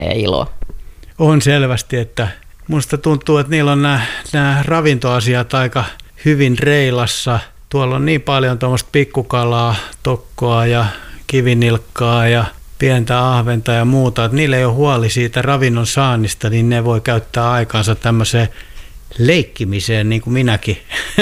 ja iloa. On selvästi, että musta tuntuu, että niillä on nämä ravintoasiat aika hyvin reilassa. Tuolla on niin paljon tuommoista pikkukalaa, tokkoa ja kivinilkkaa ja pientä ahventa ja muuta, että niillä ei ole huoli siitä ravinnon saannista, niin ne voi käyttää aikansa tämmöiseen leikkimiseen, niin kuin minäkin.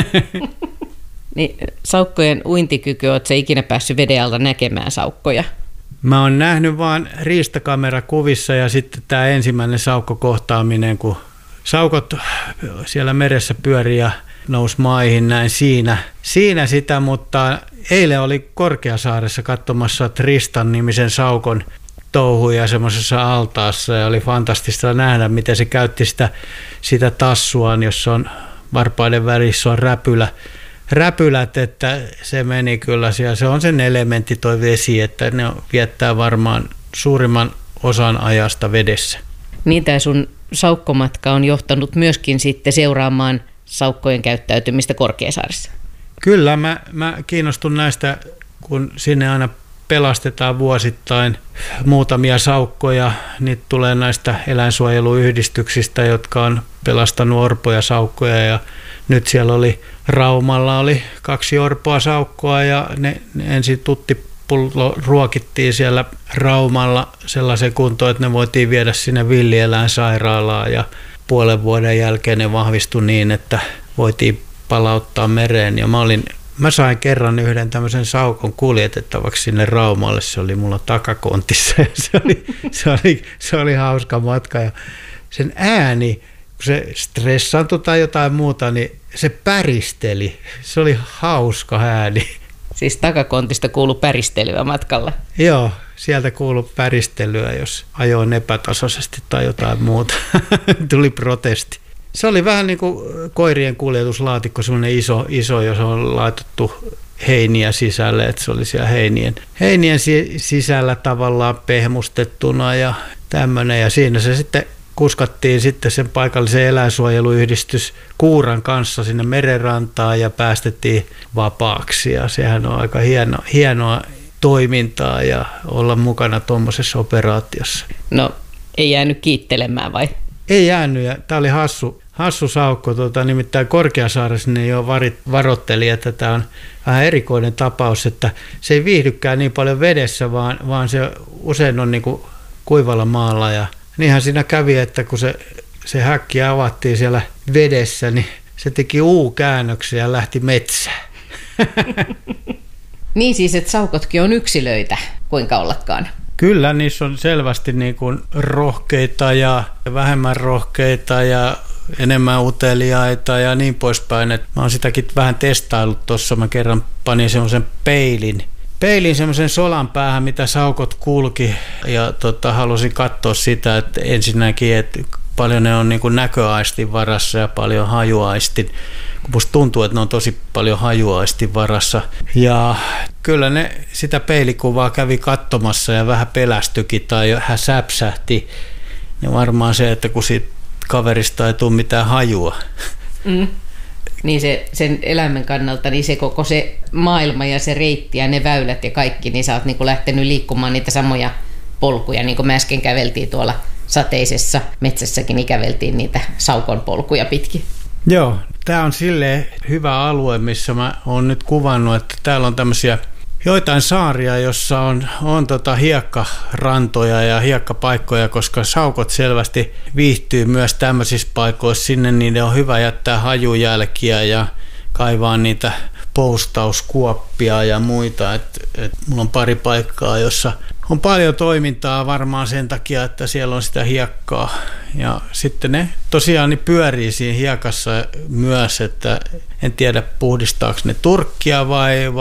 Niin, saukkojen uintikyky, ootko ikinä päässyt veden alta näkemään saukkoja? Mä oon nähnyt vaan riistakamerakuvissa ja sitten tämä ensimmäinen saukkokohtaaminen, kun saukot siellä meressä pyörii ja nousi maihin, näin siinä sitä, mutta eilen oli Korkeasaaressa katsomassa Tristan-nimisen saukon touhuja semmoisessa altaassa ja oli fantastista nähdä, miten se käytti sitä tassuaan, jossa on varpaiden välissä on räpylät, että se meni kyllä siellä. Se on sen elementti toi vesi, että ne viettää varmaan suurimman osan ajasta vedessä. Niin tämä sun saukkomatka on johtanut myöskin sitten seuraamaan saukkojen käyttäytymistä Korkeasaaressa. Kyllä, mä kiinnostun näistä, kun sinne aina pelastetaan vuosittain muutamia saukkoja. Niitä tulee näistä eläinsuojeluyhdistyksistä, jotka on pelastanut orpoja saukkoja ja nyt siellä oli Raumalla 2 orpoa saukkoa ja ne ensin tuttipullo ruokittiin siellä Raumalla sellaisen kuntoon, että ne voitiin viedä sinne villieläinsairaalaan ja puolen vuoden jälkeen ne vahvistui niin, että voitiin palauttaa mereen ja mä sain kerran yhden tämmöisen saukon kuljetettavaksi sinne Raumalle, se oli mulla takakontissa ja se oli hauska matka ja sen ääni, kun se stressaantui tai jotain muuta, niin se päristeli, se oli hauska ääni. Siis takakontista kuului päristelyä matkalla? Joo, sieltä kuului päristelyä, jos ajoin epätasaisesti tai jotain muuta, tuli protesti. Se oli vähän niin kuin koirien kuljetuslaatikko, semmoinen iso, jos on laitettu heiniä sisälle, että se oli siellä heinien sisällä tavallaan pehmustettuna ja tämmöinen. Ja siinä se sitten kuskattiin sitten sen paikallisen eläinsuojeluyhdistys Kuuran kanssa sinne merenrantaan ja päästettiin vapaaksi. Ja sehän on aika hienoa toimintaa ja olla mukana tuommoisessa operaatiossa. No, ei jäänyt kiittelemään vai? Ei jäänyt ja tämä oli hassu saukko, nimittäin Korkeasaaressa ne jo varoitteli, että tämä on vähän erikoinen tapaus, että se ei viihdykään niin paljon vedessä, vaan se usein on niin kuin kuivalla maalla ja niinhän siinä kävi, että kun se häkki avattiin siellä vedessä, niin se teki U-käännöksiä ja lähti metsään. Niin siis, että saukotkin on yksilöitä, kuinka ollakaan. Kyllä, niissä on selvästi niin kuin rohkeita ja vähemmän rohkeita ja enemmän uteliaita ja niin poispäin. Et mä oon sitäkin vähän testaillut tuossa. Mä kerran panin semmoisen peilin semmoisen solan päähän, mitä saukot kulki ja halusin katsoa sitä, että ensinnäkin, että paljon ne on niin kuin näköaistin varassa ja paljon hajuaistin. Musta tuntuu, että ne on tosi paljon hajuaistin varassa. Ja kyllä ne sitä peilikuvaa kävi katsomassa ja vähän pelästyikin tai hän säpsähti. Ja varmaan se, että kun siitä kaverista ei tule mitään hajua. Mm. Niin sen eläimen kannalta, niin se koko se maailma ja se reitti ja ne väylät ja kaikki, niin sä oot niinku lähtenyt liikkumaan niitä samoja polkuja, niin kuin me äsken käveltiin tuolla sateisessa metsässäkin, niin käveltiin niitä saukon polkuja pitkin. Joo, tämä on silleen hyvä alue, missä mä oon nyt kuvannut, että täällä on tämmöisiä joitain saaria, jossa on hiekkarantoja ja hiekkapaikkoja, koska saukot selvästi viihtyy myös tämmöisissä paikoissa. Sinne niiden on hyvä jättää hajujälkiä ja kaivaa niitä poustauskuoppia ja muita. Et mulla on pari paikkaa, jossa on paljon toimintaa varmaan sen takia, että siellä on sitä hiekkaa. Ja sitten ne tosiaan niin pyörii siinä hiekassa myös, että en tiedä puhdistaako ne turkkia vai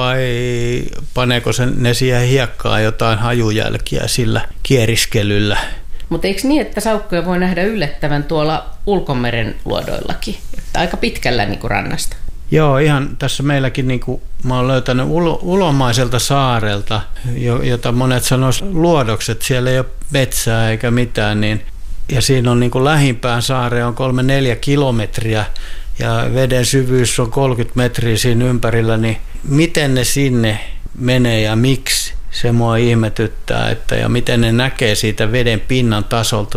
paneeko ne siihen hiekkaan jotain hajujälkiä sillä kieriskelyllä. Mutta eikö niin, että saukkoja voi nähdä yllättävän tuolla ulkomeren luodoillakin, että aika pitkällä niin kuin rannasta? Joo, ihan tässä meilläkin niin kuin mä oon löytänyt ulomaiselta saarelta, jota monet sanois luodokset, siellä ei ole metsää eikä mitään, niin, ja siinä on niin kuin lähimpään saareen on 3-4 kilometriä ja veden syvyys on 30 metriä siinä ympärillä, niin miten ne sinne menee ja miksi? Se mua ihmetyttää, että ja miten ne näkee siitä veden pinnan tasolta